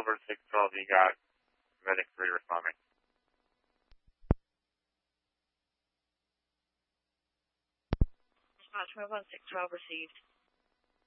over 612, you got Medic 3 responding. 21612 received.